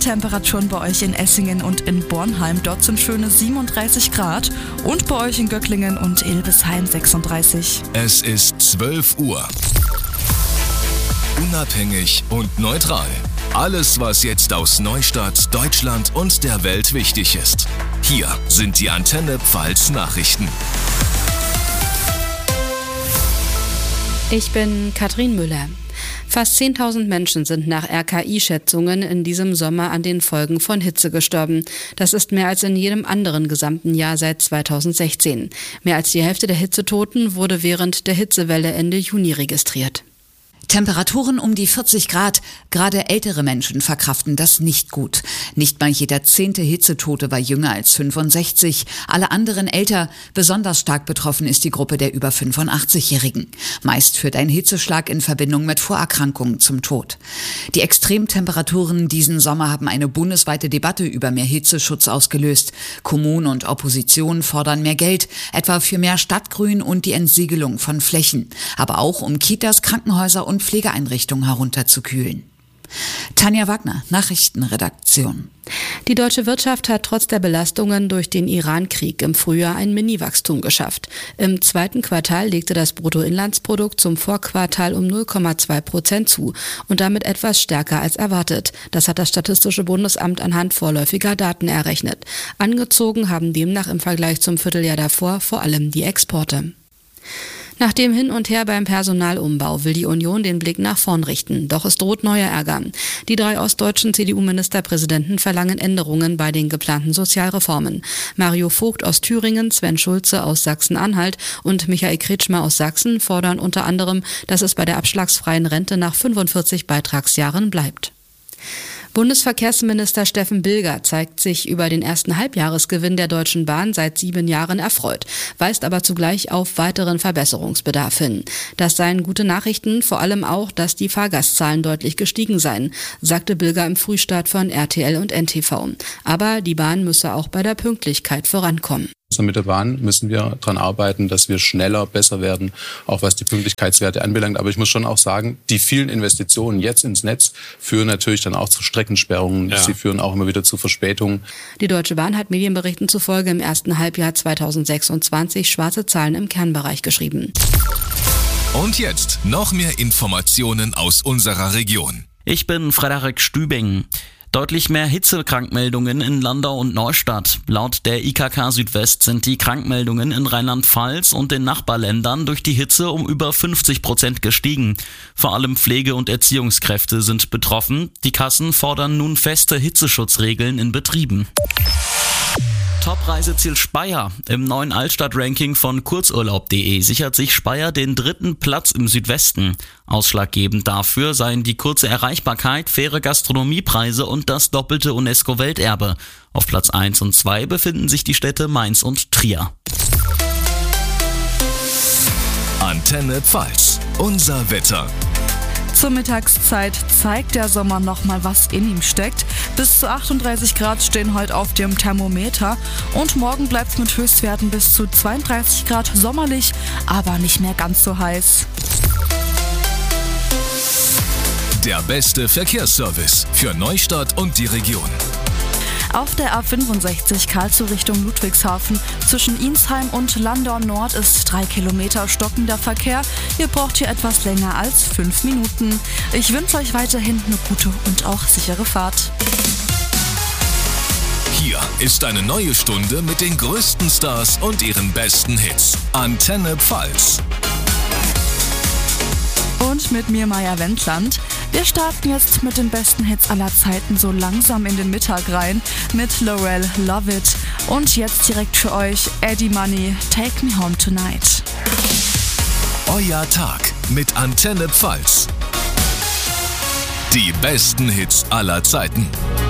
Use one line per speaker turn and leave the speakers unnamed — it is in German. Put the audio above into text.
Temperaturen bei euch in Essingen und in Bornheim. Dort sind schöne 37 Grad und bei euch in Göcklingen und Ilbesheim 36.
Es ist 12 Uhr. Unabhängig und neutral. Alles, was jetzt aus Neustadt, Deutschland und der Welt wichtig ist. Hier sind die Antenne Pfalz Nachrichten.
Ich bin Katrin Müller. Fast 10.000 Menschen sind nach RKI-Schätzungen in diesem Sommer an den Folgen von Hitze gestorben. Das ist mehr als in jedem anderen gesamten Jahr seit 2016. Mehr als die Hälfte der Hitzetoten wurde während der Hitzewelle Ende Juni registriert.
Temperaturen um die 40 Grad. Gerade ältere Menschen verkraften das nicht gut. Nicht mal jeder 10. Hitzetote war jünger als 65. Alle anderen älter. Besonders stark betroffen ist die Gruppe der über 85-Jährigen. Meist führt ein Hitzeschlag in Verbindung mit Vorerkrankungen zum Tod. Die Extremtemperaturen diesen Sommer haben eine bundesweite Debatte über mehr Hitzeschutz ausgelöst. Kommunen und Opposition fordern mehr Geld, etwa für mehr Stadtgrün und die Entsiegelung von Flächen. Aber auch um Kitas, Krankenhäuser und Pflegeeinrichtungen herunterzukühlen. Tanja Wagner, Nachrichtenredaktion.
Die deutsche Wirtschaft hat trotz der Belastungen durch den Iran-Krieg im Frühjahr ein Mini-Wachstum geschafft. Im zweiten Quartal legte das Bruttoinlandsprodukt zum Vorquartal um 0,2% zu und damit etwas stärker als erwartet. Das hat das Statistische Bundesamt anhand vorläufiger Daten errechnet. Angezogen haben demnach im Vergleich zum Vierteljahr davor vor allem die Exporte. Nach dem Hin und Her beim Personalumbau will die Union den Blick nach vorn richten. Doch es droht neuer Ärger. Die 3 ostdeutschen CDU-Ministerpräsidenten verlangen Änderungen bei den geplanten Sozialreformen. Mario Vogt aus Thüringen, Sven Schulze aus Sachsen-Anhalt und Michael Kretschmer aus Sachsen fordern unter anderem, dass es bei der abschlagsfreien Rente nach 45 Beitragsjahren bleibt. Bundesverkehrsminister Steffen Bilger zeigt sich über den ersten Halbjahresgewinn der Deutschen Bahn seit 7 Jahren erfreut, weist aber zugleich auf weiteren Verbesserungsbedarf hin. Das seien gute Nachrichten, vor allem auch, dass die Fahrgastzahlen deutlich gestiegen seien, sagte Bilger im Frühstart von RTL und NTV. Aber die Bahn müsse auch bei der Pünktlichkeit vorankommen.
Mit der Bahn müssen wir daran arbeiten, dass wir schneller, besser werden, auch was die Pünktlichkeitswerte anbelangt. Aber ich muss schon auch sagen, die vielen Investitionen jetzt ins Netz führen natürlich dann auch zu Streckensperrungen. Ja. Sie führen auch immer wieder zu Verspätungen.
Die Deutsche Bahn hat Medienberichten zufolge im ersten Halbjahr 2026 schwarze Zahlen im Kernbereich geschrieben.
Und jetzt noch mehr Informationen aus unserer Region.
Ich bin Frederik Stübing. Deutlich mehr Hitzekrankmeldungen in Landau und Neustadt. Laut der IKK Südwest sind die Krankmeldungen in Rheinland-Pfalz und den Nachbarländern durch die Hitze um über 50% gestiegen. Vor allem Pflege- und Erziehungskräfte sind betroffen. Die Kassen fordern nun feste Hitzeschutzregeln in Betrieben. Top-Reiseziel Speyer. Im neuen Altstadt-Ranking von Kurzurlaub.de sichert sich Speyer den 3. Platz im Südwesten. Ausschlaggebend dafür seien die kurze Erreichbarkeit, faire Gastronomiepreise und das doppelte UNESCO-Welterbe. Auf Platz 1 und 2 befinden sich die Städte Mainz und Trier.
Antenne Pfalz. Unser Wetter.
Zur Mittagszeit zeigt der Sommer nochmal, was in ihm steckt. Bis zu 38 Grad stehen heute auf dem Thermometer und morgen bleibt es mit Höchstwerten bis zu 32 Grad sommerlich, aber nicht mehr ganz so heiß.
Der beste Verkehrsservice für Neustadt und die Region.
Auf der A65 Karlsruhe Richtung Ludwigshafen zwischen Insheim und Landau Nord ist 3 Kilometer stockender Verkehr. Ihr braucht hier etwas länger als 5 Minuten. Ich wünsche euch weiterhin eine gute und auch sichere Fahrt.
Hier ist eine neue Stunde mit den größten Stars und ihren besten Hits. Antenne Pfalz.
Und mit mir Maja Wendland. Wir starten jetzt mit den besten Hits aller Zeiten so langsam in den Mittag rein mit Laurel Love It. Und jetzt direkt für euch Eddie Money, Take Me Home Tonight.
Euer Tag mit Antenne Pfalz. Die besten Hits aller Zeiten.